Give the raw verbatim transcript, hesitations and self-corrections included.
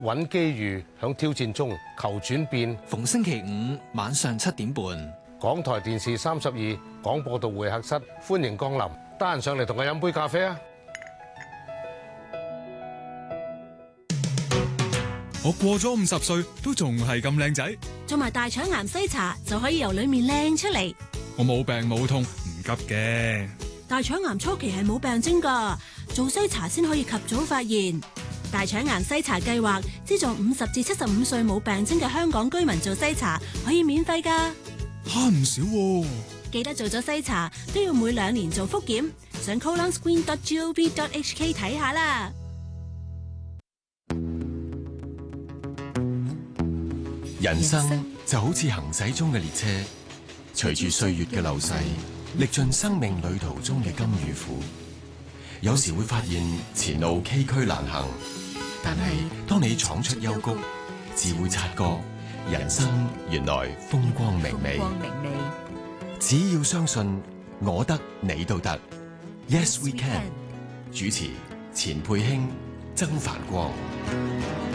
揾機遇，響挑戰中求轉變。 逢星期五晚上七點半， 港台電視三十二廣播道會客室，歡迎降臨。得閒上嚟同我飲杯咖啡啊！ 我過咗五十歲都仲係咁靚仔， 做埋大腸癌篩查就可以由裏面靚出嚟。 我冇病冇痛，唔急嘅。 大腸癌初期係冇病徵㗎，做篩查先可以及早發現。大腸癌篩查計劃資助五十至七十五歲冇病徵嘅香港居民做篩查，可以免費㗎。 慳唔少喎。 記得做咗篩查都要每兩年做複檢，上 colon screen dot gov dot h k 睇下啦。 人生就好似行駛中嘅列車，隨住歲月嘅流逝，歷盡生命旅途中嘅甘與苦。有時會發現前路崎嶇難行，但係當你闖出幽谷，自會察覺人生原來風光明媚。只要相信我得你都得。Yes we can。主持錢佩卿、曾繁光。